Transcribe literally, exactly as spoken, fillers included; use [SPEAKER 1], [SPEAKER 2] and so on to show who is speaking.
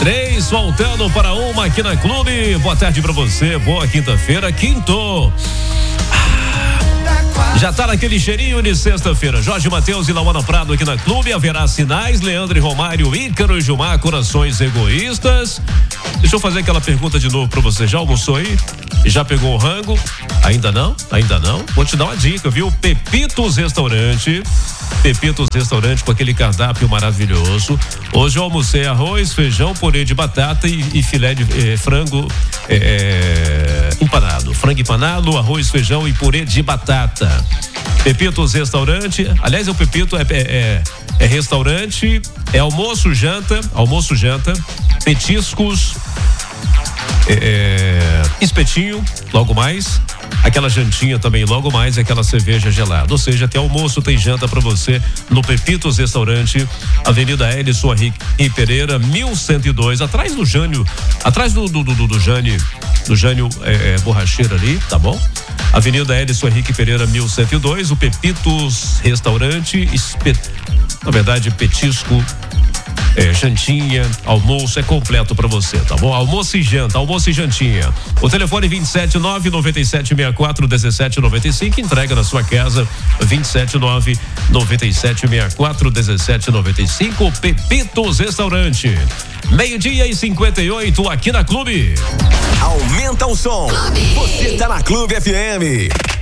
[SPEAKER 1] Três faltando para uma aqui na Clube. Boa tarde pra você, boa quinta-feira, quinto. Já tá naquele cheirinho de sexta-feira. Jorge Mateus e Lauana Prado aqui na Clube. Haverá sinais. Leandro e Romário, Ícaro e Gilmar, corações egoístas. Deixa eu fazer aquela pergunta de novo pra você. Já almoçou aí? Já pegou o rango? Ainda não? Ainda não? Vou te dar uma dica, viu? Pepitos Restaurante. Pepitos Restaurante com aquele cardápio maravilhoso. Hoje eu almocei arroz, feijão, purê de batata e, e filé de eh, frango eh, empanado. Frango empanado, arroz, feijão e purê de batata. Pepitos Restaurante. Aliás, é o Pepito, é, é, é, é restaurante, é almoço, janta, almoço, janta, petiscos, é, espetinho, logo mais. Aquela jantinha também logo mais, aquela cerveja gelada. Ou seja, até almoço tem janta pra você no Pepitos Restaurante, Avenida Hélio Henrique Pereira, mil cento e dois, atrás do Jânio, atrás do do do, do, do Jânio, do Jânio é, é, Borracheiro ali, tá bom? Avenida Hélio Henrique Pereira, mil cento e dois, o Pepitos Restaurante, espet... na verdade, petisco, É, jantinha, almoço, é completo pra você, tá bom? Almoço e janta, almoço e jantinha. O telefone vinte e sete nove nove sete seis quatro um sete nove cinco, entrega na sua casa, vinte e sete nove nove sete seis quatro um sete nove cinco, Pepitos Restaurante. Meio-dia e cinquenta e oito aqui na Clube.
[SPEAKER 2] Aumenta o som. Você tá na Clube F M.